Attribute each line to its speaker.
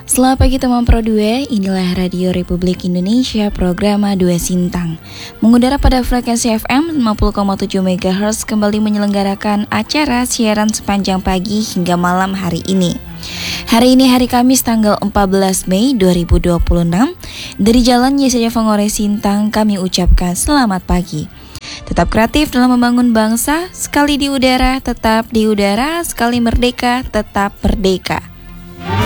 Speaker 1: Selamat pagi teman Pro 2, inilah Radio Republik Indonesia program Dua Sintang. Mengudara pada frekuensi FM 50,7 MHz kembali menyelenggarakan acara siaran sepanjang pagi hingga malam hari ini. Hari ini hari Kamis tanggal 14 Mei 2026. Dari Jalan Yesaya Fangore Sintang kami ucapkan selamat pagi. Tetap kreatif dalam membangun bangsa, sekali di udara, tetap di udara, sekali merdeka, tetap merdeka.